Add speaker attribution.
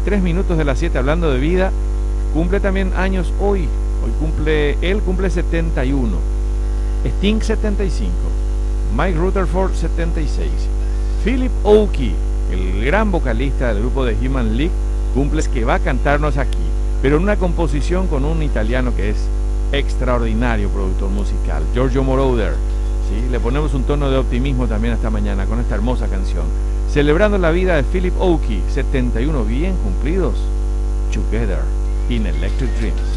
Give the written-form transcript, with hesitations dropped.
Speaker 1: 23 minutos de las 7, hablando de vida. Cumple también años hoy. Él cumple 71. Sting 75. Mike Rutherford 76. Philip Oakey, el gran vocalista del grupo de Human League, cumple, que va a cantarnos aquí, pero en una composición con un italiano que es extraordinario productor musical, Giorgio Moroder. ¿Sí? Le ponemos un tono de optimismo también esta mañana con esta hermosa canción, celebrando la vida de Philip Oakey, 71 bien cumplidos. Together in Electric Dreams.